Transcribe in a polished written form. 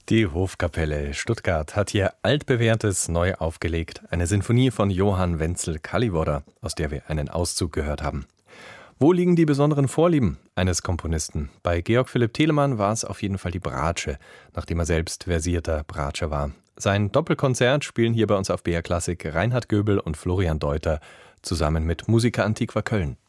Die Hofkapelle Stuttgart hat hier Altbewährtes neu aufgelegt. Eine Sinfonie von Johann Wenzel Kalivoda, aus der wir einen Auszug gehört haben. Wo liegen die besonderen Vorlieben eines Komponisten? Bei Georg Philipp Telemann war es auf jeden Fall die Bratsche, nachdem er selbst versierter Bratscher war. Sein Doppelkonzert spielen hier bei uns auf BR Klassik Reinhard Göbel und Florian Deuter zusammen mit Musica Antiqua Köln.